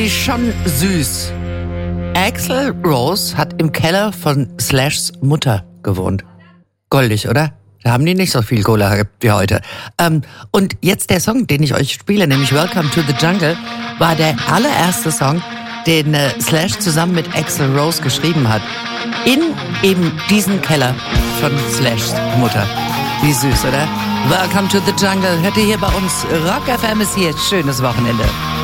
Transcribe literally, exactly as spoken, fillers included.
irgendwie schon süß. Axl Rose hat im Keller von Slashs Mutter gewohnt. Goldig, oder? Da haben die nicht so viel Cola gehabt wie heute. Ähm, und jetzt der Song, den ich euch spiele, nämlich Welcome to the Jungle, war der allererste Song, den äh, Slash zusammen mit Axl Rose geschrieben hat. In eben diesen Keller von Slashs Mutter. Wie süß, oder? Welcome to the Jungle. Hört ihr hier bei uns. Rock F M ist hier. Schönes Wochenende.